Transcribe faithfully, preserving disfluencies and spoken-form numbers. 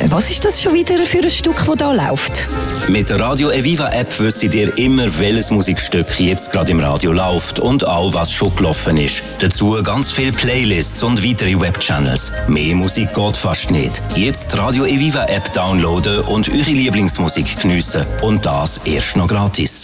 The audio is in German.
Was ist das schon wieder für ein Stück, das da läuft? Mit der Radio Eviva App wisst ihr immer, welches Musikstück jetzt gerade im Radio läuft und auch was schon gelaufen ist. Dazu ganz viele Playlists und weitere Webchannels. Mehr Musik geht fast nicht. Jetzt die Radio Eviva App downloaden und eure Lieblingsmusik geniessen. Und das erst noch gratis.